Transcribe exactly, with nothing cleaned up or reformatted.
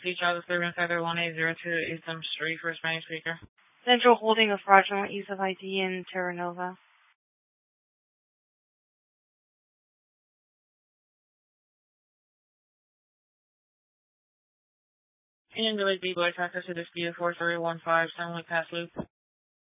Sea Child Disturbance Center one eight zero two East M Street for Spanish speaker. Central holding a fraudulent use of I D in Terra Nova. And the B boy tractor to dispute four three one five Sunway Pass Loop.